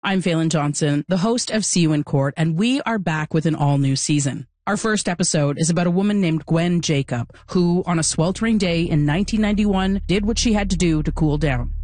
I'm Phelan Johnson, the host of See You in Court, and we are back with an all-new season. Our first episode is about a woman named Gwen Jacob, who, on a sweltering day in 1991, did what she had to do to cool down.